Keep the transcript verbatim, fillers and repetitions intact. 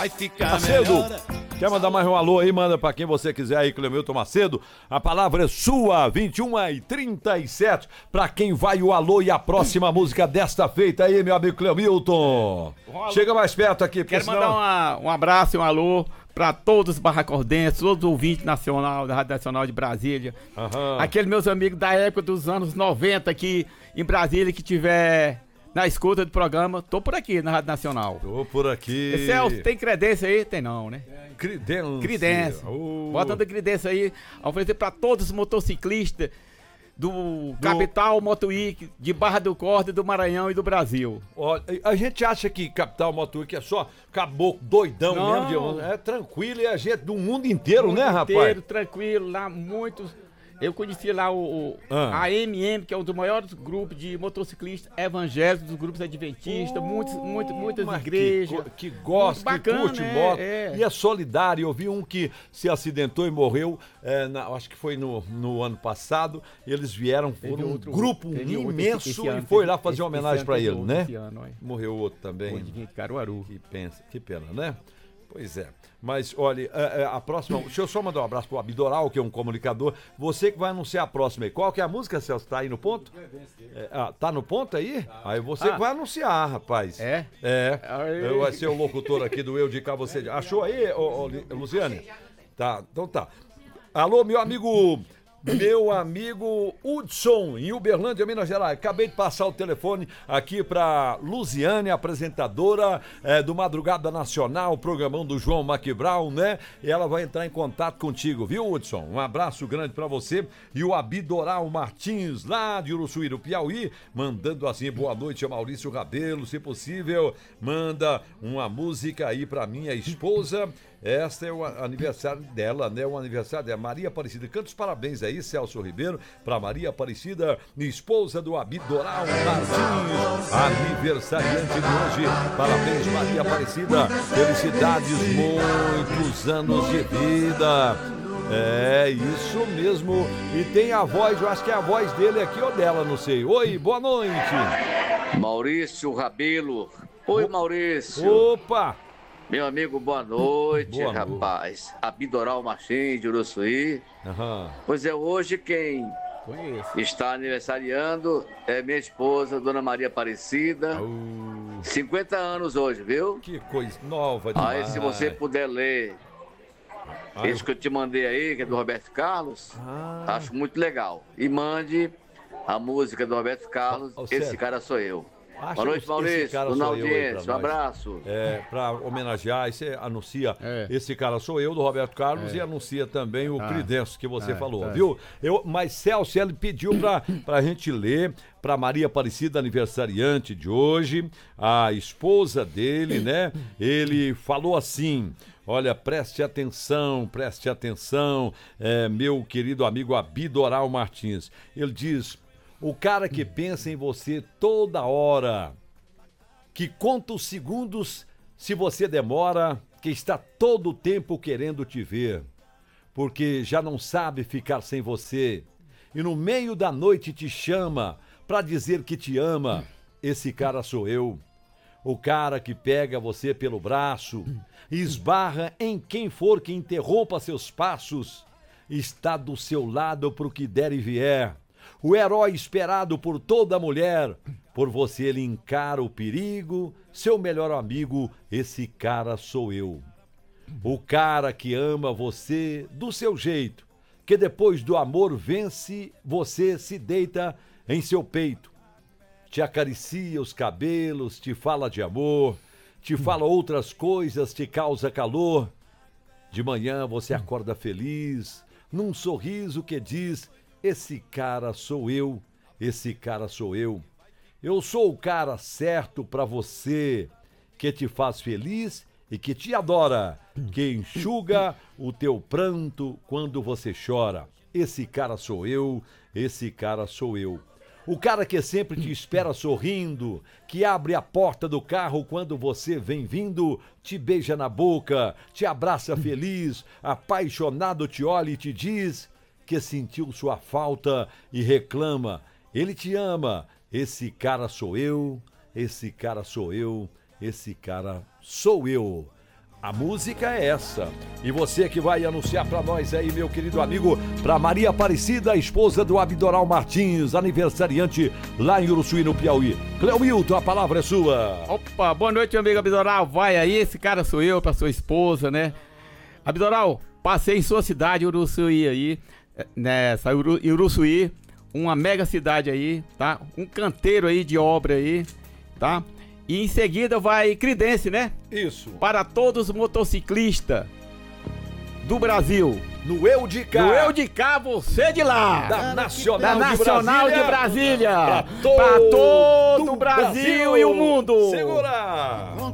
Vai ficar Macedo, melhor. quer mandar mais um alô aí? Manda pra quem você quiser aí, Clemilton Macedo. A palavra é sua, vinte e uma e trinta e sete. Pra quem vai o alô e a próxima música desta feita aí, meu amigo Clemilton. Chega mais perto aqui, porque Quero senão... mandar uma, um abraço e um alô para todos os barracordenses, todos os ouvintes nacional, da Rádio Nacional de Brasília. Aham. Aqueles meus amigos da época dos anos noventa aqui em Brasília que tiver na escuta do programa, tô por aqui na Rádio Nacional. Tô por aqui. E Celso, tem credência aí? Tem não, né? Credência. Credência. Oh. Botando credência aí, a oferecer para todos os motociclistas do, do Capital Motoweek, de Barra do Corda, do Maranhão e do Brasil. Olha, a gente acha que Capital Motoweek é só caboclo doidão Não. mesmo, de, é tranquilo e a gente do mundo inteiro, mundo né, rapaz? inteiro, tranquilo, lá muitos. Eu conheci lá o, o Ah. a M M, que é um dos maiores grupos de motociclistas evangélicos, dos grupos adventistas, Oh, muitos, muitos, muitas mas igrejas. Que, que gosta, Muito bacana, que curte é, moto é. e é solidário. Eu vi um que se acidentou e morreu, é, na- acho que foi no, no ano passado. Eles vieram, Teve foram um outro- grupo teve outro imenso esse- esse ano, e foi teve- lá fazer esse- uma homenagem esse pra ano teve ele, outro né? esse ano, é. Morreu outro também. Foi de Caruaru. Que, pensa, que pena, né? Pois é. Mas, olha, a, a- a próxima... Deixa eu só mandar um abraço pro Abidoral, que é um comunicador. Você que vai anunciar a próxima aí. Qual que é a música, Celso? Tá aí no ponto? É, ah, tá no ponto aí? Aí você Ah. que vai anunciar, rapaz. É? É. Aí. Eu vai ser o locutor aqui do Eu de Cá, Você de... Achou aí, ô, ô, Li- Luciane? Tá, então tá. Alô, meu amigo... Meu amigo Hudson, em Uberlândia, Minas Gerais. Acabei de passar o telefone aqui para Luziane, apresentadora é, do Madrugada Nacional, programão do João Maquibral, né? E ela vai entrar em contato contigo, viu, Hudson? Um abraço grande para você. E o Abidoral Martins, lá de Uruçuí, do Piauí, mandando assim, boa noite a Maurício Rabelo, se possível, manda uma música aí para minha esposa. Este é o aniversário dela, né? O aniversário dela, Maria Aparecida. Canta os parabéns aí, Celso Ribeiro, para Maria Aparecida, esposa do Abidoral Martins, aniversariante de hoje. Parabéns, Maria Aparecida. Felicidades, muitos anos de vida. É, isso mesmo. E tem a voz, eu acho que é a voz dele aqui ou dela, não sei. Oi, boa noite. Maurício Rabelo. Oi, Maurício. Opa! Meu amigo, boa noite, Boa rapaz. Abidoral Martins de Uruçuí. Aham. Pois é, hoje quem Conheço. está aniversariando é minha esposa, Dona Maria Aparecida. Uh, cinquenta anos hoje, viu? que coisa nova Aí, demais. se você puder ler Ai, isso que eu te mandei aí, que é do Roberto Carlos, Ah. acho muito legal. E mande a música do Roberto Carlos, Ô, ô, Esse Sérgio. Cara Sou Eu. Acha Boa noite, esse Maurício. cara Tô na sou eu aí audiência. pra Um nós. abraço. É, pra homenagear, aí você anuncia É. Esse Cara Sou Eu, do Roberto Carlos, É. e anuncia também o Tá. Credenço, que você Ah, falou, tá. viu? Eu, mas Celso, ele pediu pra, pra gente ler pra Maria Aparecida, aniversariante de hoje, a esposa dele, né? Ele falou assim... Olha, preste atenção, preste atenção, é, meu querido amigo Abidoral Martins. Ele diz... O cara que pensa em você toda hora, que conta os segundos se você demora, que está todo o tempo querendo te ver, porque já não sabe ficar sem você, e no meio da noite te chama para dizer que te ama. Esse cara sou eu. O cara que pega você pelo braço, esbarra em quem for que interrompa seus passos, está do seu lado pro que der e vier. O herói esperado por toda mulher, por você ele encara o perigo, seu melhor amigo, esse cara sou eu. O cara que ama você do seu jeito, que depois do amor vence, você se deita em seu peito. Te acaricia os cabelos, te fala de amor, te fala outras coisas, te causa calor. De manhã você acorda feliz, num sorriso que diz... Esse cara sou eu, esse cara sou eu. Eu sou o cara certo pra você, que te faz feliz e que te adora, que enxuga o teu pranto quando você chora. Esse cara sou eu, esse cara sou eu. O cara que sempre te espera sorrindo, que abre a porta do carro quando você vem vindo, te beija na boca, te abraça feliz, apaixonado te olha e te diz... que sentiu sua falta e reclama. Ele te ama. Esse cara sou eu, esse cara sou eu, esse cara sou eu. A música é essa. E você que vai anunciar pra nós aí, meu querido amigo, pra Maria Aparecida, esposa do Abdoral Martins, aniversariante lá em Uruçuí, no Piauí. Cleomilton, a palavra é sua. Opa, boa noite, meu amigo Abdoral. Vai aí, esse cara sou eu, pra sua esposa, né? Abdoral, passei em sua cidade, Uruçuí aí, nessa Uru, Uruçuí, uma mega cidade aí, tá? Um canteiro aí de obra aí, tá? E em seguida vai Credense, né? Isso. Para todos os motociclistas do Brasil. No Eu de Cá. No Eu de Cá, você de lá. Da Nacional, da de, Nacional Brasília, de Brasília. Pra, Pra todo do o Brasil, Brasil e o mundo. Segura.